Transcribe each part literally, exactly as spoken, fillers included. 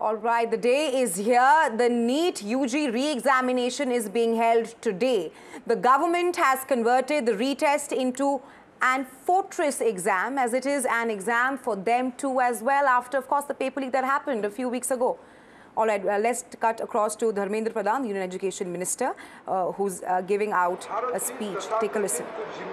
All right, the day is here. The NEET U G re-examination is being held today. The government has converted the retest into an fortress exam, as it is an exam for them too as well, after, of course, the paper leak that happened a few weeks ago. All right, uh, let's cut across to Dharmendra Pradhan, the Union Education Minister, uh, who's uh, giving out a speech. Take a listen.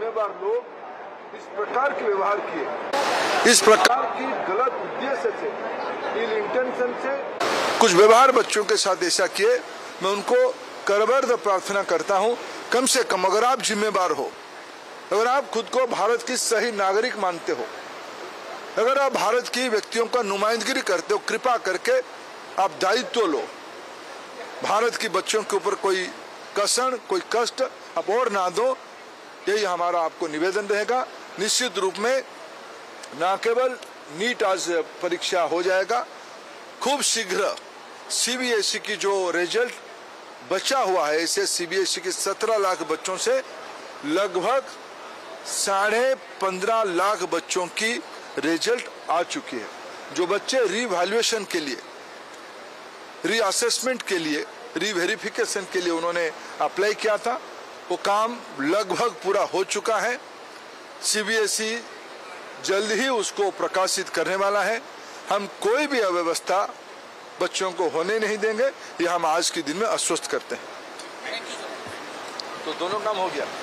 इस प्रकार के व्यवहार किए, इस प्रकार की गलत उद्देश्य से, इल इंटेंशन से कुछ व्यवहार बच्चों के साथ ऐसा किए, मैं उनको करबर्द प्रार्थना करता हूं, कम से कम अगर आप जिम्मेदार हो, अगर आप खुद को भारत की सही नागरिक मानते हो, अगर आप भारत की व्यक्तियों का नुमाइंदगी करते हो, कृपा करके आप दायित्व लो। भारत की बच्चों के ऊपर कोई कसर, कोई कष्ट आप और ना दो, यही हमारा आपको निवेदन रहेगा। निश्चित रूप में न केवल नीट आज परीक्षा हो जाएगा, खूब शीघ्र सीबीएसई की जो रिजल्ट बचा हुआ है, इसे सीबीएसई के सत्रह लाख बच्चों से लगभग साढ़े पंद्रह लाख बच्चों की रिजल्ट आ चुकी है। जो बच्चे रीवैल्यूएशन के लिए, रीअसेसमेंट के लिए, रीवेरिफिकेशन के लिए उन्होंने अप्लाई किया था, वो काम लगभग पूरा हो चुका है। सीबीएसई जल्द ही उसको प्रकाशित करने वाला है। हम कोई भी अव्यवस्था बच्चों को होने नहीं देंगे, ये हम आज के दिन में आश्वस्त करते हैं। तो दोनों काम हो गया।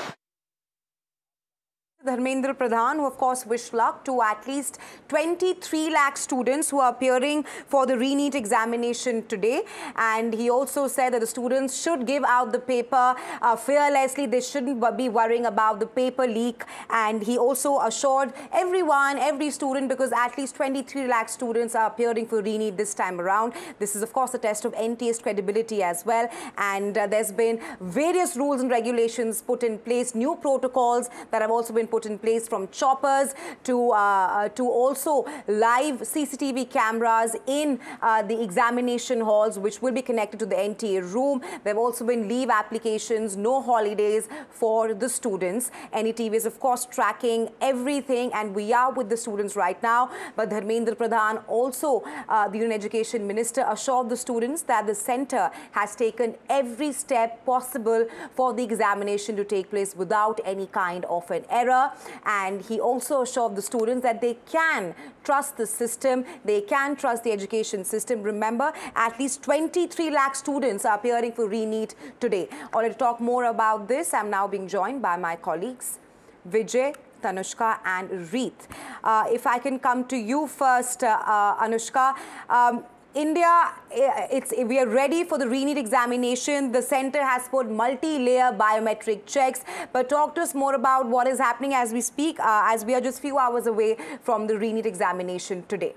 Dharmendra Pradhan, who of course wished luck to at least twenty-three lakh students who are appearing for the re-NEET examination today. And he also said that the students should give out the paper uh, fearlessly. They shouldn't be worrying about the paper leak. And he also assured everyone, every student, because at least twenty-three lakh students are appearing for re-NEET this time around. This is of course a test of N T A's credibility as well. And uh, there's been various rules and regulations put in place, new protocols that have also been put in place, from choppers to uh, to also live C C T V cameras in uh, the examination halls, which will be connected to the N T A room. There have also been leave applications, no holidays for the students. N E T V is of course tracking everything, and we are with the students right now. But Dharmendra Pradhan, also uh, the Union Education Minister, assured the students that the centre has taken every step possible for the examination to take place without any kind of an error. And he also assured the students that they can trust the system, they can trust the education system. Remember, at least twenty-three lakh students are appearing for re-NEET today. All right, to talk more about this, I'm now being joined by my colleagues, Vijay, Tanushka and Reet. Uh, if I can come to you first, uh, uh, Anushka. Um, India, it's, we are ready for the re-NEET examination. The centre has put multi-layer biometric checks. But talk to us more about what is happening as we speak, uh, as we are just few hours away from the re-NEET examination today.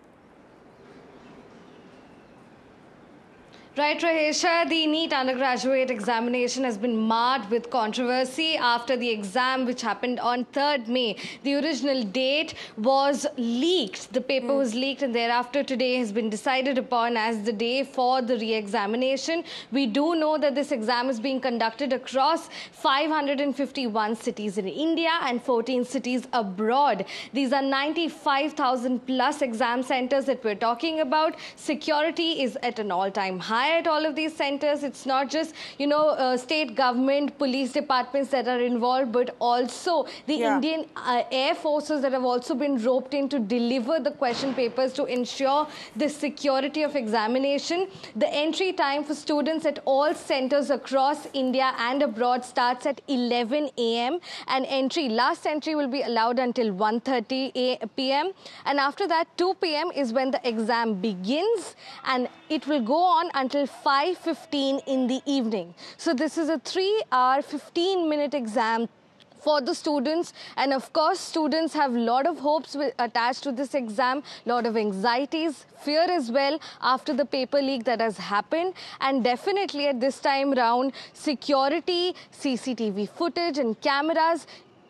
Right, Rahesha, the NEET undergraduate examination has been marred with controversy after the exam, which happened on third May. The original date was leaked. The paper mm. was leaked, and thereafter today has been decided upon as the day for the re-examination. We do know that this exam is being conducted across five hundred fifty-one cities in India and fourteen cities abroad. These are ninety-five thousand plus exam centers that we're talking about. Security is at an all-time high at all of these centers. It's not just, you know, uh, state government, police departments that are involved, but also the yeah. Indian uh, Air Forces that have also been roped in to deliver the question papers to ensure the security of examination. The entry time for students at all centers across India and abroad starts at eleven A M and entry, last entry will be allowed until one thirty P M and after that two P M is when the exam begins, and it will go on until five fifteen in the evening. So this is a three hour, fifteen minute exam for the students, and of course students have a lot of hopes with, attached to this exam, lot of anxieties, fear as well after the paper leak that has happened. And definitely at this time round, security, C C T V footage and cameras